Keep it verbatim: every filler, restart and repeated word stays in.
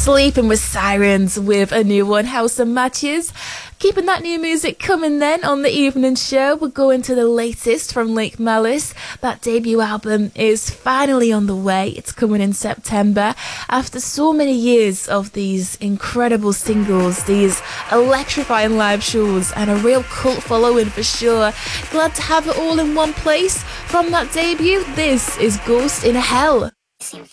Sleeping with Sirens with a new one, House of Matches. Keeping that new music coming then on the evening show. We'll go into the latest from Lake Malice. That debut album is finally on the way. It's coming in September. After so many years of these incredible singles, these electrifying live shows, and a real cult following for sure. Glad to have it all in one place. From that debut, this is Ghost in Hell. Seems